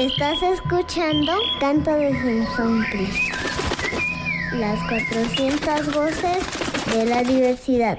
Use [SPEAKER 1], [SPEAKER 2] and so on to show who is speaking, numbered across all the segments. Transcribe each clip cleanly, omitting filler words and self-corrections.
[SPEAKER 1] Estás escuchando Canto de Sonsontli, las 400 voces de la diversidad.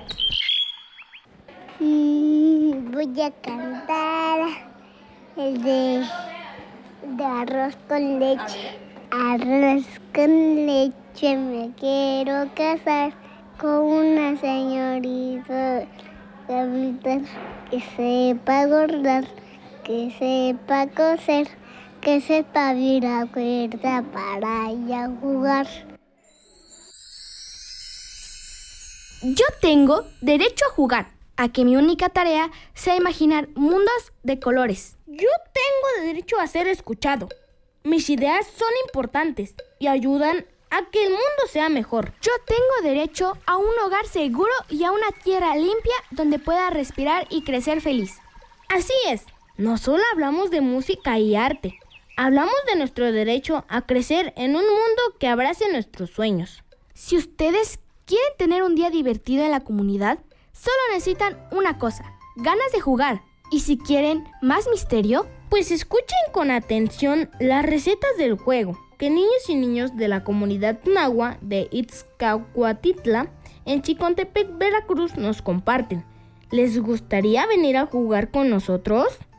[SPEAKER 1] Voy a cantar el de arroz con leche. Arroz con leche, me quiero casar con una señorita capitán que sepa bordar, que sepa coser, que sepa abrir la puerta para ir a jugar.
[SPEAKER 2] Yo tengo derecho a jugar, a que mi única tarea sea imaginar mundos de colores.
[SPEAKER 3] Yo tengo derecho a ser escuchado. Mis ideas son importantes y ayudan a que el mundo sea mejor.
[SPEAKER 2] Yo tengo derecho a un hogar seguro y a una tierra limpia donde pueda respirar y crecer feliz.
[SPEAKER 3] Así es, no solo hablamos de música y arte, hablamos de nuestro derecho a crecer en un mundo que abrace nuestros sueños.
[SPEAKER 2] Si ustedes quieren tener un día divertido en la comunidad, solo necesitan una cosa, ganas de jugar. Y si quieren más misterio,
[SPEAKER 3] pues escuchen con atención las recetas del juego que niños y niños de la comunidad náhuatl de Ixcahuatitla en Chicontepec, Veracruz nos comparten. ¿Les gustaría venir a jugar con nosotros?